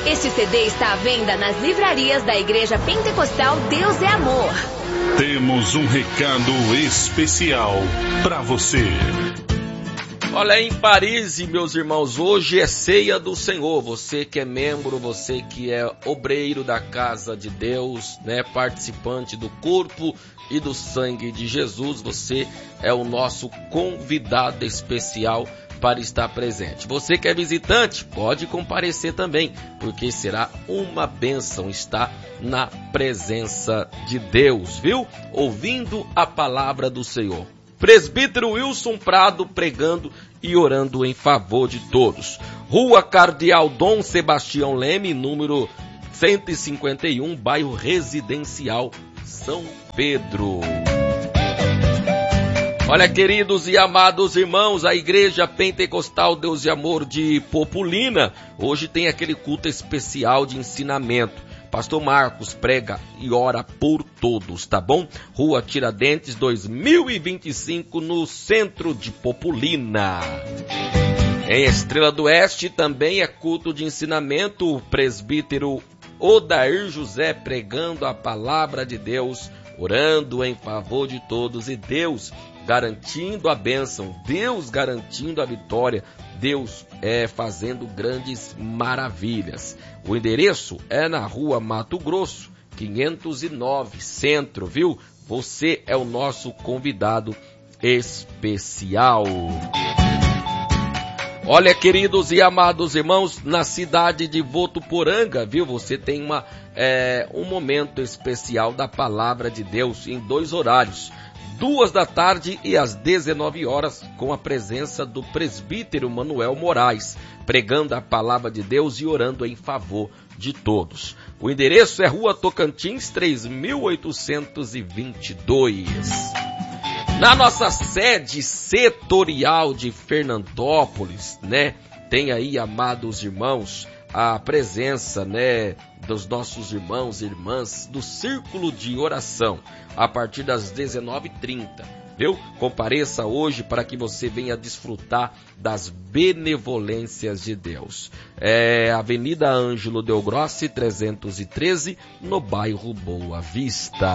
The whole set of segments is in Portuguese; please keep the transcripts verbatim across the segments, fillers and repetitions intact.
Este C D está à venda nas livrarias da Igreja Pentecostal Deus é Amor. Temos um recado especial para você. Olha, em Paris, meus irmãos, hoje é ceia do Senhor. Você que é membro, você que é obreiro da casa de Deus, né, participante do corpo e do sangue de Jesus, você é o nosso convidado especial para estar presente. Você que é visitante, pode comparecer também, porque será uma bênção estar na presença de Deus, viu? Ouvindo a palavra do Senhor. Presbítero Wilson Prado pregando e orando em favor de todos. Rua Cardeal Dom Sebastião Leme, número cento e cinquenta e um, bairro Residencial São Pedro. Olha, queridos e amados irmãos, a Igreja Pentecostal Deus e Amor de Populina, hoje tem aquele culto especial de ensinamento. Pastor Marcos prega e ora por todos, tá bom? Rua Tiradentes, dois mil e vinte e cinco, no centro de Populina. Em Estrela do Oeste também é culto de ensinamento, o presbítero Odair José pregando a palavra de Deus, orando em favor de todos e Deus garantindo a bênção, Deus garantindo a vitória, Deus é fazendo grandes maravilhas. O endereço é na Rua Mato Grosso, quinhentos e nove, Centro, viu? Você é o nosso convidado especial. Olha, queridos e amados irmãos, na cidade de Votuporanga, viu? Você tem uma, é, um momento especial da palavra de Deus em dois horários. Duas da tarde e às dezenove horas, com a presença do presbítero Manuel Moraes, pregando a palavra de Deus e orando em favor de todos. O endereço é Rua Tocantins, três mil oitocentos e vinte e dois. Na nossa sede setorial de Fernandópolis, né, tem aí, amados irmãos, a presença, né, dos nossos irmãos e irmãs do Círculo de Oração, a partir das dezenove e trinta, viu? Compareça hoje para que você venha desfrutar das benevolências de Deus. É Avenida Ângelo Del Grossi, trezentos e treze, no bairro Boa Vista.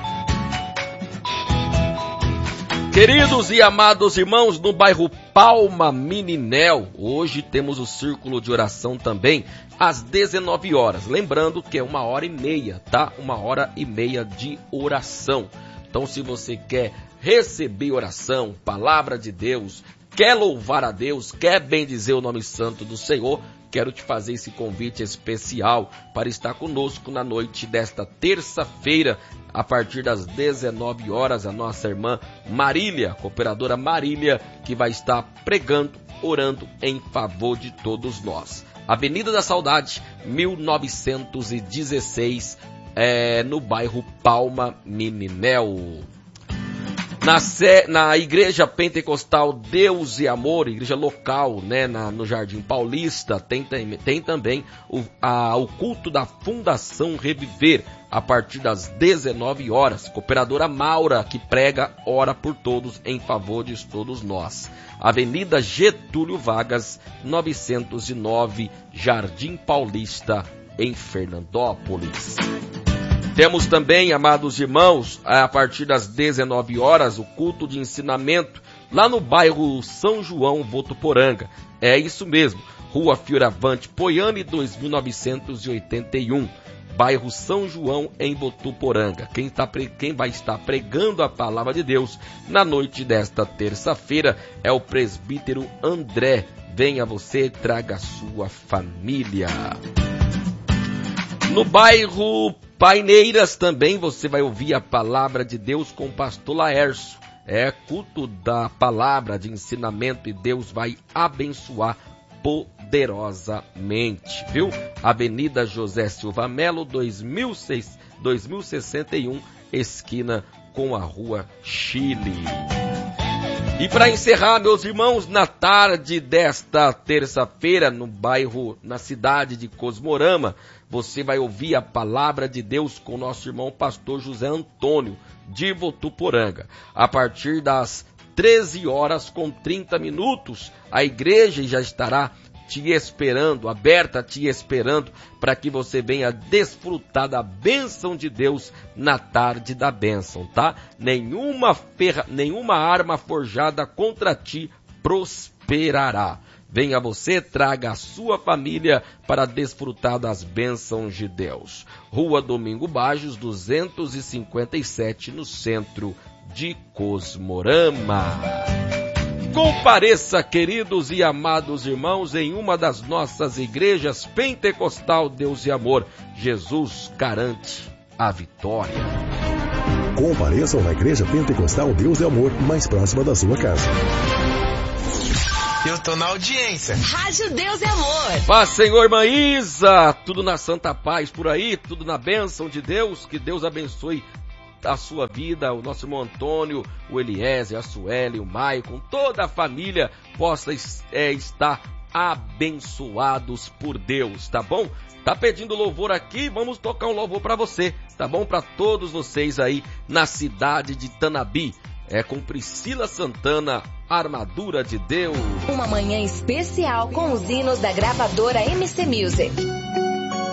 Queridos e amados irmãos, no bairro Palma Mininel, hoje temos o Círculo de Oração também, às dezenove horas. Lembrando que é uma hora e meia, tá? Uma hora e meia de oração. Então, se você quer receber oração, palavra de Deus, quer louvar a Deus, quer bendizer o nome santo do Senhor, quero te fazer esse convite especial para estar conosco na noite desta terça-feira, a partir das dezenove horas, a nossa irmã Marília, cooperadora Marília, que vai estar pregando, orando em favor de todos nós. Avenida da Saudade, mil novecentos e dezesseis, é, no bairro Palma Mininel. Na, C, na Igreja Pentecostal Deus e Amor, igreja local, né, na, no Jardim Paulista, tem, tem, tem também o, a, o culto da Fundação Reviver, a partir das dezenove horas. Cooperadora Maura, que prega, ora por todos, em favor de todos nós. Avenida Getúlio Vargas, novecentos e nove, Jardim Paulista, em Fernandópolis. Temos também, amados irmãos, a partir das dezenove horas, o culto de ensinamento lá no bairro São João, Votuporanga. É isso mesmo, Rua Fioravante Poiane, dois mil novecentos e oitenta e um, bairro São João, em Votuporanga. Quem, tá, quem vai estar pregando a palavra de Deus na noite desta terça-feira é o presbítero André. Venha você, traga a sua família. No bairro Paineiras também você vai ouvir a palavra de Deus com o pastor Laércio. É culto da palavra de ensinamento e Deus vai abençoar poderosamente, viu? Avenida José Silva Melo, dois mil e sessenta e um, esquina com a Rua Chile. E para encerrar, meus irmãos, na tarde desta terça-feira, no bairro, na cidade de Cosmorama, você vai ouvir a palavra de Deus com o nosso irmão pastor José Antônio, de Votuporanga. A partir das treze horas com trinta minutos, a igreja já estará te esperando, aberta te esperando, para que você venha desfrutar da bênção de Deus na tarde da bênção, tá? Nenhuma ferra, nenhuma arma forjada contra ti prosperará. Venha você, traga a sua família para desfrutar das bênçãos de Deus. Rua Domingo Bajos, duzentos e cinquenta e sete, no centro de Cosmorama. Compareça, queridos e amados irmãos, em uma das nossas igrejas Pentecostal Deus e Amor. Jesus garante a vitória. Compareçam na Igreja Pentecostal Deus e Amor, mais próxima da sua casa. Eu tô na audiência. Rádio Deus e Amor. Paz, Senhor, irmã Isa, tudo na santa paz por aí, tudo na bênção de Deus, que Deus abençoe a sua vida, o nosso irmão Antônio, o Eliezer, a Sueli, o Maicon, toda a família possa é, estar abençoados por Deus, tá bom? Tá pedindo louvor aqui, vamos tocar um louvor para você, tá bom? Para todos vocês aí na cidade de Tanabi. É com Priscila Santana, Armadura de Deus. Uma manhã especial com os hinos da gravadora M C Music.